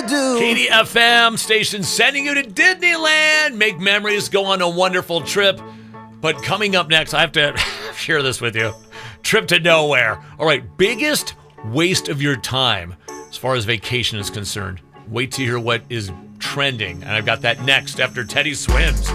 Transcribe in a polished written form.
to do. KDFM station sending you to Disneyland. Make memories, go on a wonderful trip. But coming up next, I have to share this with you. Trip to nowhere. All right, biggest waste of your time as far as vacation is concerned. Wait to hear what is trending. And I've got that next after Teddy Swims.